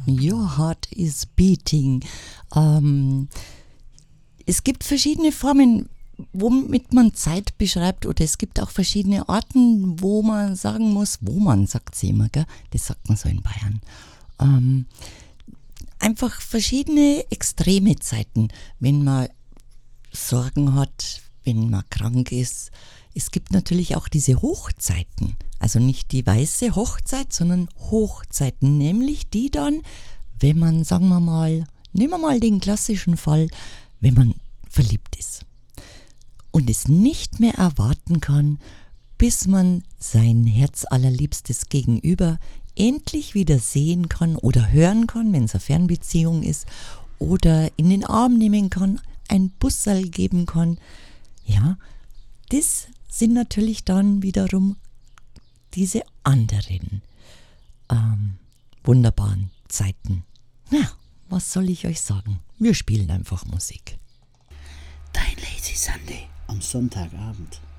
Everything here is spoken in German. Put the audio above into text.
Your Heart is Beating. Es gibt verschiedene Formen, womit man Zeit beschreibt, oder es gibt auch verschiedene Orten, wo man sagen muss, sagt sie immer, gell? Das sagt man so in Bayern. Einfach verschiedene extreme Zeiten, wenn man Sorgen hat, wenn man krank ist. Es gibt natürlich auch diese Hochzeiten, also nicht die weiße Hochzeit, sondern Hochzeiten, nämlich die dann, wenn man, sagen wir mal, nehmen wir mal den klassischen Fall, wenn man verliebt ist und es nicht mehr erwarten kann, bis man sein herzallerliebstes Gegenüber endlich wieder sehen kann oder hören kann, wenn es eine Fernbeziehung ist, oder in den Arm nehmen kann, ein Busserl geben kann. Ja, das sind natürlich dann wiederum diese anderen wunderbaren Zeiten. Ja, was soll ich euch sagen? Wir spielen einfach Musik. Dein Lazy Sunday am Sonntagabend.